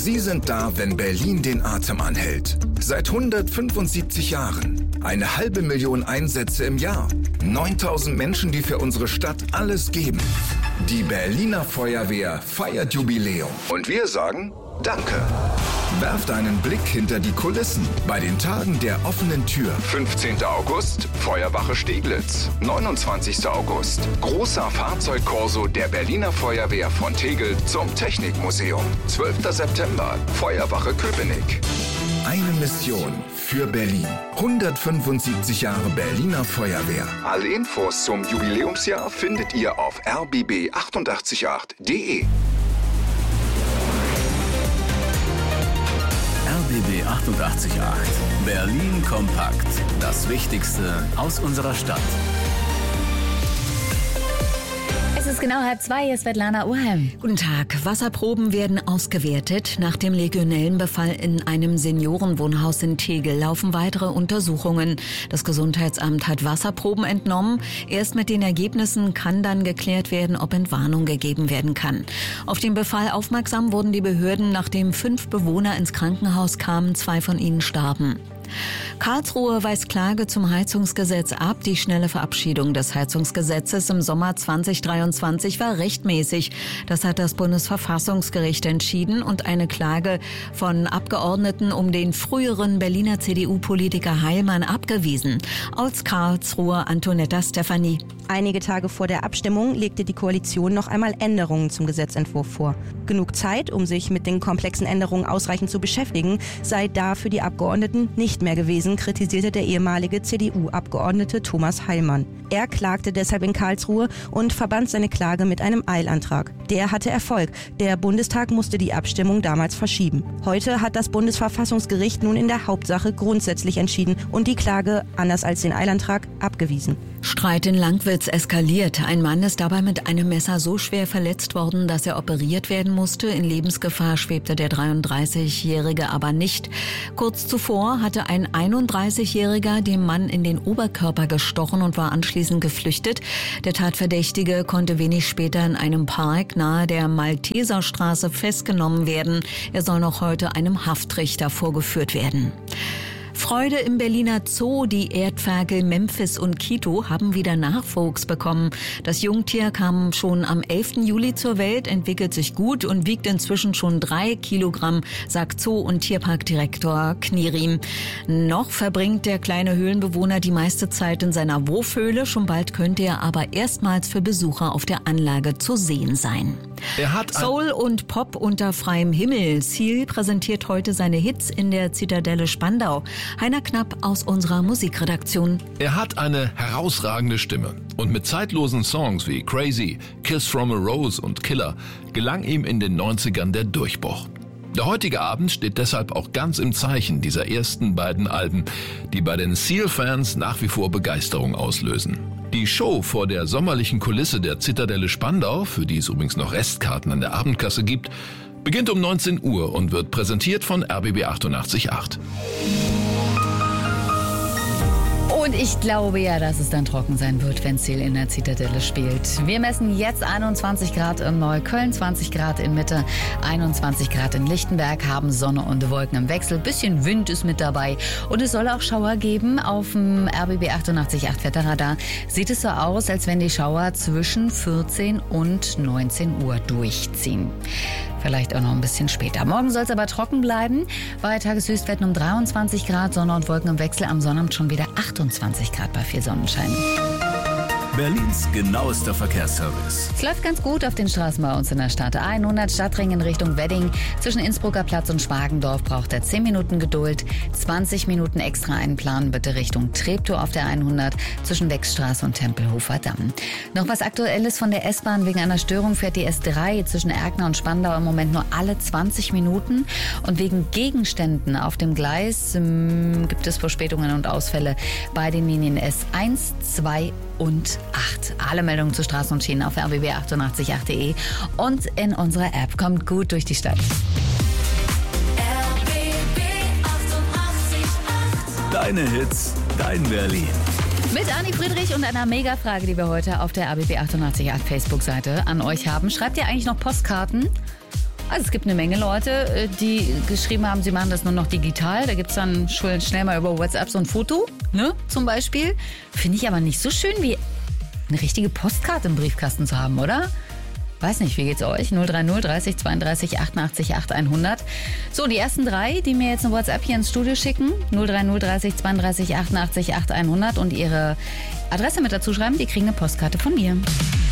Sie sind da, wenn Berlin den Atem anhält. Seit 175 Jahren. 500.000 Einsätze im Jahr. 9.000 Menschen, die für unsere Stadt alles geben. Die Berliner Feuerwehr feiert Jubiläum. Und wir sagen Danke. Werft einen Blick hinter die Kulissen bei den Tagen der offenen Tür. 15. August, Feuerwache Steglitz. 29. August, großer Fahrzeugkorso der Berliner Feuerwehr von Tegel zum Technikmuseum. 12. September, Feuerwache Köpenick. Eine Mission für Berlin. 175 Jahre Berliner Feuerwehr. Alle Infos zum Jubiläumsjahr findet ihr auf rbb888.de. RBB 888. Berlin kompakt. Das Wichtigste aus unserer Stadt. Es ist genau 1:30, hier ist Svetlana Urheim. Guten Tag. Wasserproben werden ausgewertet. Nach dem Legionellenbefall in einem Seniorenwohnhaus in Tegel laufen weitere Untersuchungen. Das Gesundheitsamt hat Wasserproben entnommen. Erst mit den Ergebnissen kann dann geklärt werden, ob Entwarnung gegeben werden kann. Auf den Befall aufmerksam wurden die Behörden, nachdem 5 Bewohner ins Krankenhaus kamen, 2 von ihnen starben. Karlsruhe weist Klage zum Heizungsgesetz ab. Die schnelle Verabschiedung des Heizungsgesetzes im Sommer 2023 war rechtmäßig. Das hat das Bundesverfassungsgericht entschieden und eine Klage von Abgeordneten um den früheren Berliner CDU-Politiker Heilmann abgewiesen. Aus Karlsruhe Antonetta Stefanie. Einige Tage vor der Abstimmung legte die Koalition noch einmal Änderungen zum Gesetzentwurf vor. Genug Zeit, um sich mit den komplexen Änderungen ausreichend zu beschäftigen, sei da für die Abgeordneten nicht mehr gewesen, kritisierte der ehemalige CDU-Abgeordnete Thomas Heilmann. Er klagte deshalb in Karlsruhe und verband seine Klage mit einem Eilantrag. Der hatte Erfolg. Der Bundestag musste die Abstimmung damals verschieben. Heute hat das Bundesverfassungsgericht nun in der Hauptsache grundsätzlich entschieden und die Klage, anders als den Eilantrag, abgewiesen. Streit in Langwitz eskaliert. Ein Mann ist dabei mit einem Messer so schwer verletzt worden, dass er operiert werden musste. In Lebensgefahr schwebte der 33-Jährige aber nicht. Kurz zuvor hatte ein 31-Jähriger dem Mann in den Oberkörper gestochen und war anschließend geflüchtet. Der Tatverdächtige konnte wenig später in einem Park nahe der Malteserstraße festgenommen werden. Er soll noch heute einem Haftrichter vorgeführt werden. Freude im Berliner Zoo. Die Erdferkel Memphis und Kito haben wieder Nachwuchs bekommen. Das Jungtier kam schon am 11. Juli zur Welt, entwickelt sich gut und wiegt inzwischen schon 3 Kilogramm, sagt Zoo- und Tierparkdirektor Knierim. Noch verbringt der kleine Höhlenbewohner die meiste Zeit in seiner Wurfhöhle. Schon bald könnte er aber erstmals für Besucher auf der Anlage zu sehen sein. Soul und Pop unter freiem Himmel. Seal präsentiert heute seine Hits in der Zitadelle Spandau. Heiner Knapp aus unserer Musikredaktion. Er hat eine herausragende Stimme. Und mit zeitlosen Songs wie Crazy, Kiss from a Rose und Killer gelang ihm in den 90ern der Durchbruch. Der heutige Abend steht deshalb auch ganz im Zeichen dieser ersten beiden Alben, die bei den Seal-Fans nach wie vor Begeisterung auslösen. Die Show vor der sommerlichen Kulisse der Zitadelle Spandau, für die es übrigens noch Restkarten an der Abendkasse gibt, beginnt um 19 Uhr und wird präsentiert von RBB 888. Und ich glaube ja, dass es dann trocken sein wird, wenn Seal in der Zitadelle spielt. Wir messen jetzt 21 Grad in Neukölln, 20 Grad in Mitte, 21 Grad in Lichtenberg, haben Sonne und Wolken im Wechsel. Bisschen Wind ist mit dabei und es soll auch Schauer geben. Auf dem RBB 888 Wetterradar sieht es so aus, als wenn die Schauer zwischen 14 und 19 Uhr durchziehen. Vielleicht auch noch ein bisschen später. Morgen soll es aber trocken bleiben. Bei Tageshöchstwerten um 23 Grad, Sonne und Wolken im Wechsel. Am Sonnabend schon wieder 28 Grad bei viel Sonnenschein. Berlins genauester Verkehrsservice. Es läuft ganz gut auf den Straßen bei uns in der Stadt. 100 Stadtring in Richtung Wedding. Zwischen Innsbrucker Platz und Schmargendorf braucht er 10 Minuten Geduld. 20 Minuten extra einplanen bitte Richtung Treptow auf der 100 zwischen Wechsstraße und Tempelhofer Damm. Noch was Aktuelles von der S-Bahn. Wegen einer Störung fährt die S3 zwischen Erkner und Spandau im Moment nur alle 20 Minuten. Und wegen Gegenständen auf dem Gleis gibt es Verspätungen und Ausfälle bei den Linien S1, 2 und 8. Alle Meldungen zu Straßen und Schienen auf rbb888.de und in unserer App. Kommt gut durch die Stadt. Deine Hits, dein Berlin. Mit Anni Friedrich und einer Mega-Frage, die wir heute auf der RBB 888 Facebook-Seite an euch haben. Schreibt ihr eigentlich noch Postkarten? Also es gibt eine Menge Leute, die geschrieben haben, sie machen das nur noch digital. Da gibt es dann schnell mal über WhatsApp so ein Foto, ne, zum Beispiel. Finde ich aber nicht so schön, wie eine richtige Postkarte im Briefkasten zu haben, oder? Weiß nicht, wie geht's euch? 030 30 32 88 8100. So, die ersten 3, die mir jetzt eine WhatsApp hier ins Studio schicken, 030 30 32 88 8100 und ihre Adresse mit dazu schreiben, die kriegen eine Postkarte von mir.